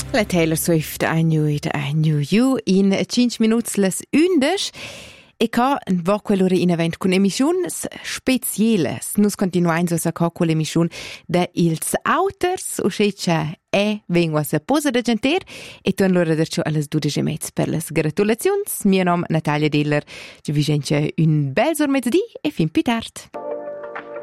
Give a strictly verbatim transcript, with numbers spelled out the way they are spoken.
La Taylor Swift I Knew It, I Knew You in cinque minuts las undes e ca va quell'ora in event con emissions speciales. Nus continuains a ca con l'emission de ils auters o ceccia e vengo a se posa da genter e tu allora dercio alles dodici mezz per las gratulazions. Mio nom Natalia Diller, ci vi un bel sormezzdi e fin più tard.